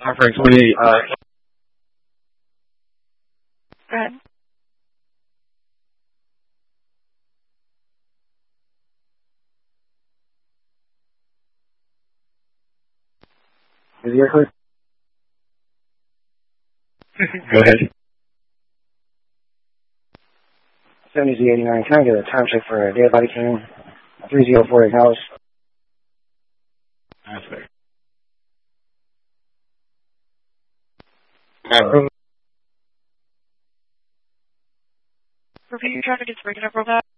Offering 28, Go ahead. is he clear? Go ahead. 70Z89, can I get a time check for a dead body cam? 3048 house. That's fair. Repeat your traffic, it's breaking up real bad.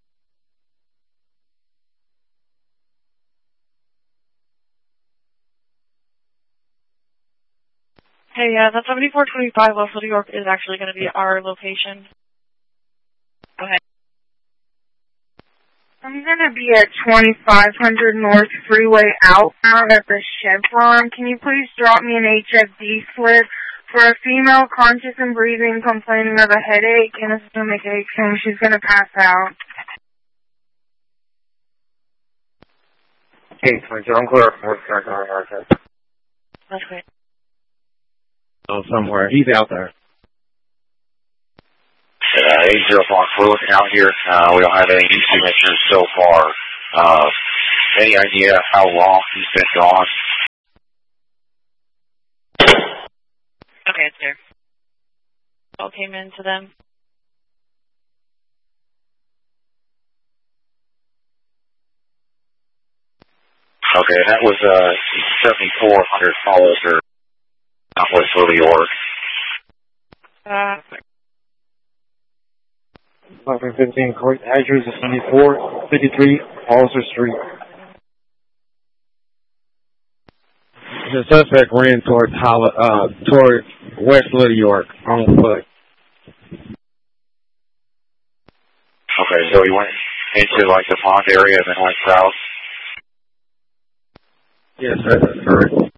Hey, that 7425 West New York is actually going to be our location. Go ahead. I'm going to be at 2500 North Freeway outbound at the Chevron. Can you please drop me an HFD slip for a female conscious and breathing complaining of a headache and a stomach ache, and she's going to pass out. Hey, for John Clark, North Carolina. That's great. Oh, somewhere. He's out there. 80 Fox, we're looking out here. We don't have any new signatures so far. Any idea how long he's been gone? Okay, it's there. All came in to them. Okay, that was 7400 follows or Southwest New York. 15 court address is 7453 Hollister Street. The suspect ran towards West Little York on foot. Okay, so he went into like the pond area and then went south? Yes, sir, that's correct.